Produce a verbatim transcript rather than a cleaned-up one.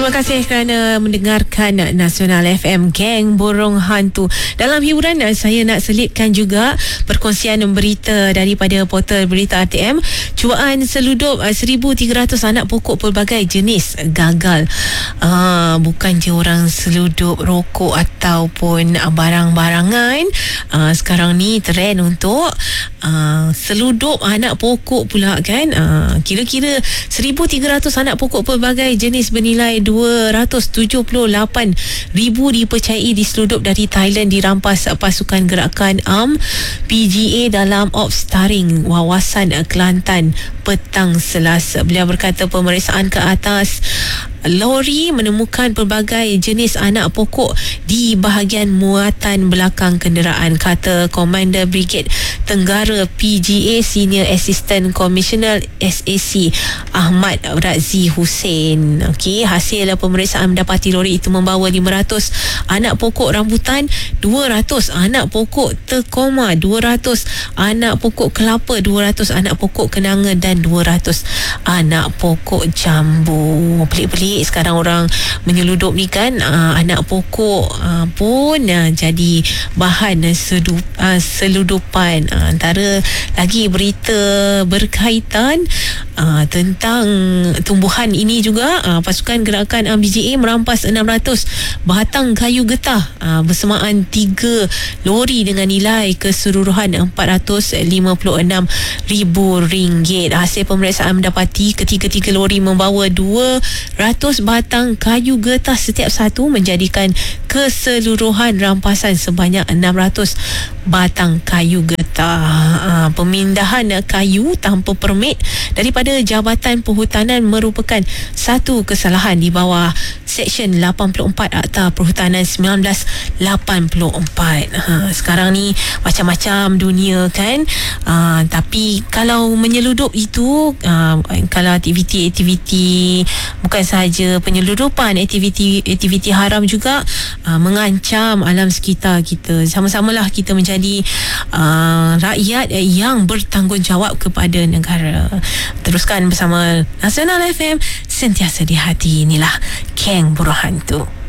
Terima kasih kerana mendengarkan Nasional F M, Geng Borong Hantu. Dalam hiburan, saya nak selitkan juga perkongsian berita daripada portal berita R T M. Cuaan seludup seribu tiga ratus anak pokok pelbagai jenis gagal. Uh, bukan je orang seludup rokok ataupun barang-barangan. Uh, sekarang ni trend untuk uh, seludup anak pokok pula kan. Uh, kira-kira seribu tiga ratus anak pokok pelbagai jenis bernilai dua ratus tujuh puluh lapan ribu dipercayai diseludup dari Thailand dirampas pasukan gerakan A M P G A dalam Ops Taring Wawasan Kelantan petang Selasa. Beliau berkata pemeriksaan ke atas lori menemukan pelbagai jenis anak pokok di bahagian muatan belakang kenderaan, kata Komander Brigade Tenggara P G A Senior Assistant Commissioner S A C Ahmad Razi Hussein. Okey, hasil pemeriksaan mendapati lori itu membawa lima ratus anak pokok rambutan, dua ratus anak pokok tekoma, dua ratus anak pokok kelapa, dua ratus anak pokok kenanga dan dua ratus anak pokok jambu. Pelik-pelik sekarang orang menyeludup ni kan. uh, anak pokok uh, pun uh, jadi bahan uh, sedu, uh, seludupan. uh, antara lagi berita berkaitan uh, tentang tumbuhan ini juga. uh, pasukan gerakan A M P G A merampas enam ratus batang kayu getah uh, bersamaan tiga lori dengan nilai keseluruhan empat ratus lima puluh enam ribu ringgit. Hasil pemeriksaan mendapati ketiga-tiga lori membawa dua ratus batang kayu getah setiap satu, menjadikan keseluruhan rampasan sebanyak enam ratus batang kayu getah. Uh, pemindahan kayu tanpa permit daripada Jabatan Perhutanan merupakan satu kesalahan di bawah Seksyen lapan puluh empat Akta Perhutanan sembilan belas lapan puluh empat. Uh, sekarang ni macam-macam dunia kan. Uh, tapi kalau menyeludup itu, uh, kalau aktiviti-aktiviti bukan sahaja penyeludupan, aktiviti-aktiviti haram juga uh, mengancam alam sekitar kita. Sama-samalah kita menjadi uh, rakyat yang bertanggungjawab kepada negara. Teruskan bersama Nasional F M, sentiasa di hati. Inilah Geng Borong Hantu.